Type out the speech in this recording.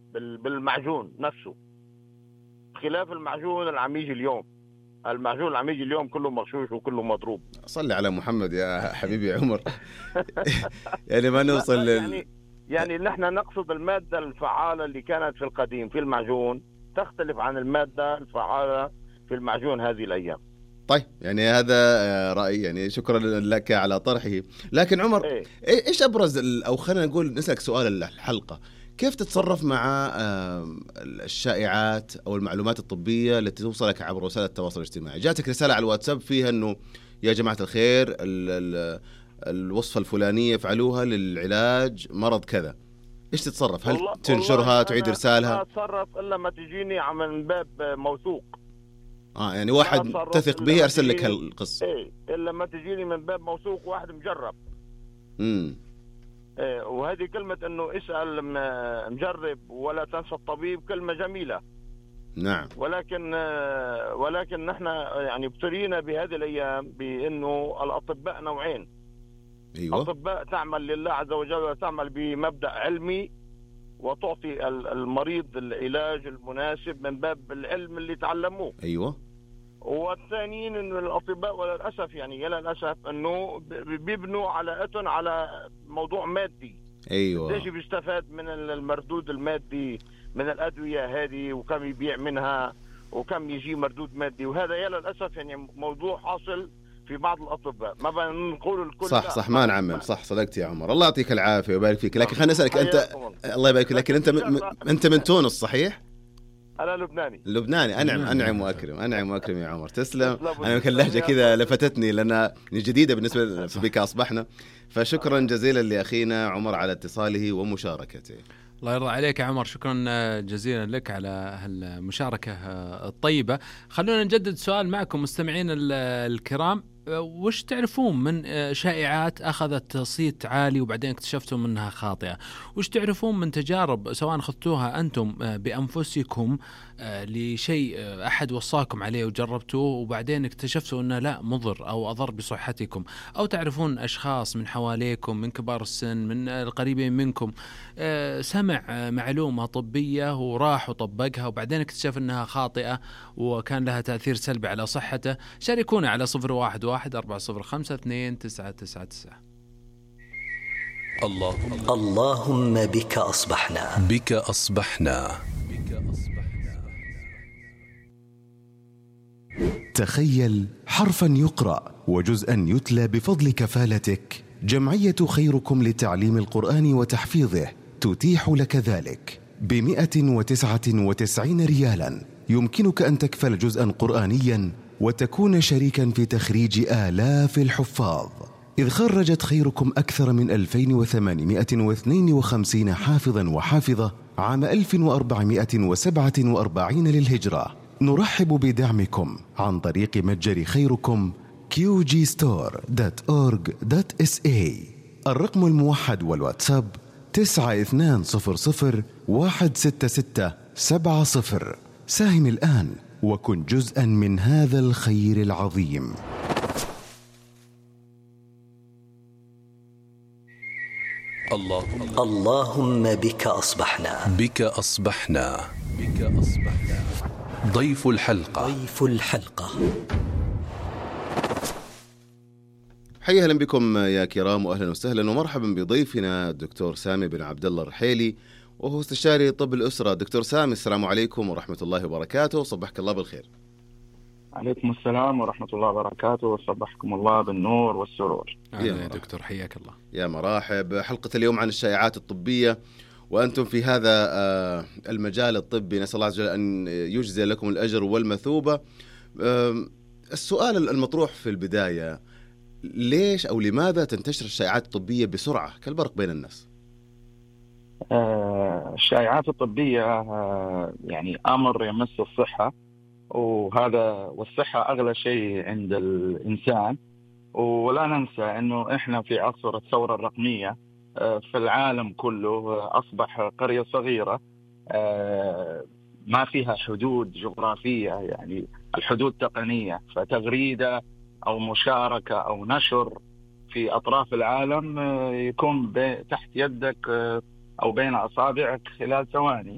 بالمعجون نفسه، خلاف المعجون العميج اليوم. المعجون العميج اليوم كله مغشوش وكله مضروب. صلي على محمد يا حبيبي عمر. يعني ما نوصل يعني نحن نقصد المادة الفعالة اللي كانت في القديم في المعجون تختلف عن المادة الفعالة في المعجون هذه الأيام. طيب يعني هذا رأيي، يعني شكرا لك على طرحه. لكن عمر إيش أبرز أو خلينا نقول نسألك سؤال الحلقة، كيف تتصرف مع الشائعات أو المعلومات الطبية التي توصلك عبر وسائل التواصل الاجتماعي؟ جاتك رسالة على الواتساب فيها أنه يا جماعة الخير الوصفة الفلانية فعلوها للعلاج مرض كذا، إيش تتصرف؟ هل تنشرها تعيد إرسالها؟ لا أتصرف إلا ما تجيني من باب موثوق. يعني واحد تثق به أرسل لك هالقصة. إلا ما تجيني من باب موثوق واحد مجرب. وهذه كلمة إنه اسأل مجرب ولا تنسى الطبيب كلمة جميلة. نعم. ولكن نحن يعني ابتلينا بهذه الأيام بأنه الأطباء نوعين. أيوة. أطباء تعمل لله عز وجل وتعمل بمبدأ علمي وتعطي المريض العلاج المناسب من باب العلم اللي تعلموه. أيوة. والثانيين إنه الأطباء وللأسف يعني للأسف إنه بيبنوا على موضوع مادي. أيوة. ليش بيستفاد من المردود المادي من الأدوية هذه وكم يبيع منها وكم يجي مردود مادي، وهذا للأسف يعني موضوع حاصل في بعض الأطباء. ما بنقول الكل. صح ما نعمم. صح صدقت يا عمر، الله يعطيك العافية ويبارك فيك. لكن خليني أسألك أنت، الله يبارك فيك، لكن أنت من تونس صحيح؟ أنا لبناني. أنعم وأكرم يا عمر، تسلم. أنا يمكن اللهجة كذا لفتتني لأنها جديدة بالنسبة بك أصبحنا. فشكرا جزيلا لأخينا عمر على اتصاله ومشاركته. الله يرضى عليك يا عمر، شكرا جزيلا لك على هالمشاركة الطيبة. خلونا نجدد سؤال معكم مستمعين الكرام، وش تعرفون من شائعات أخذت صيت عالي وبعدين اكتشفتوا منها خاطئة؟ وش تعرفون من تجارب سواء خذتوها أنتم بأنفسكم لشيء أحد وصاكم عليه وجربتوه وبعدين اكتشفتوا أنه لا مضر أو أضر بصحتكم؟ أو تعرفون أشخاص من حواليكم من كبار السن من القريبين منكم سمع معلومة طبية وراح وطبقها وبعدين اكتشف أنها خاطئة وكان لها تأثير سلبي على صحته؟ شاركونا على 011-405-299. اللهم بك أصبحنا. تخيل حرفا يقرأ وجزءا يتلى بفضل كفالتك. جمعية خيركم لتعليم القرآن وتحفيظه تتيح لك ذلك ب199 ريالا. يمكنك أن تكفل جزءا قرآنيا وتكون شريكا في تخريج آلاف الحفاظ، إذ خرجت خيركم أكثر من 2852 حافظا وحافظة عام 1447 للهجرة. نرحب بدعمكم عن طريق متجر خيركم qgstore.org.sa. الرقم الموحد والواتساب 9200166770. ساهم الآن وكن جزءا من هذا الخير العظيم. اللهم بك أصبحنا. ضيف الحلقة. حيا أهلا بكم يا كرام وأهلا وسهلا ومرحبا بضيفنا الدكتور سامي بن عبد الله الرحيلي، وهو استشاري طب الأسرة. دكتور سامي، السلام عليكم ورحمة الله وبركاته، وصبحك الله بالخير. عليكم السلام ورحمة الله وبركاته، وصبحكم الله بالنور والسرور. يا دكتور حياك الله. يا مرحب. حلقة اليوم عن الشائعات الطبية، وأنتم في هذا المجال الطبي، نسأل الله عز وجل أن يجزي لكم الأجر والمثوبة. السؤال المطروح في البداية، ليش أو لماذا تنتشر الشائعات الطبية بسرعة كالبرق بين الناس؟ الشائعات الطبية يعني أمر يمس الصحة، والصحة أغلى شيء عند الإنسان. ولا ننسى أنه إحنا في عصر الثورة الرقمية، في العالم كله أصبح قرية صغيرة ما فيها حدود جغرافية، يعني الحدود تقنية. فتغريدة أو مشاركة أو نشر في أطراف العالم يكون تحت يدك أو بين أصابعك خلال ثواني.